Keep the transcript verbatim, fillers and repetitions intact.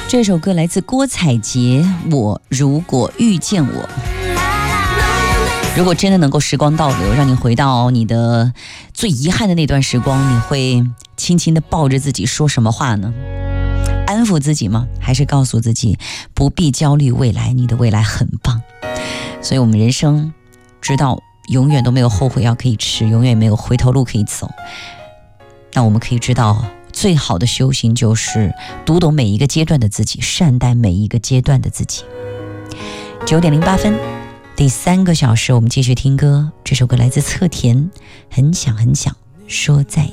这首歌来自郭采洁，我如果遇见我。如果真的能够时光倒流，让你回到你的最遗憾的那段时光，你会轻轻地抱着自己说什么话呢？安抚自己吗？还是告诉自己不必焦虑未来，你的未来很棒？所以我们人生知道永远都没有后悔药可以吃，永远没有回头路可以走。那我们可以知道，最好的修行就是读懂每一个阶段的自己，善待每一个阶段的自己。九点零八分，第三个小时我们继续听歌。这首歌来自侧田，很想很想说再